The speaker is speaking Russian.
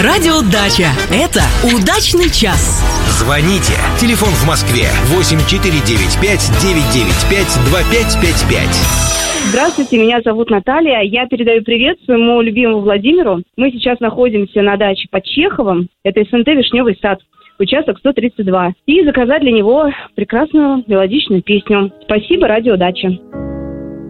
Радио Дача. Это удачный час. Звоните. Телефон в Москве 8495-995-2555. Здравствуйте, меня зовут Наталья. Я передаю привет своему любимому Владимиру. Мы сейчас находимся на даче под Чеховым. Это СНТ «Вишневый сад». Участок 132. И заказать для него прекрасную мелодичную песню. Спасибо, Радио Дача.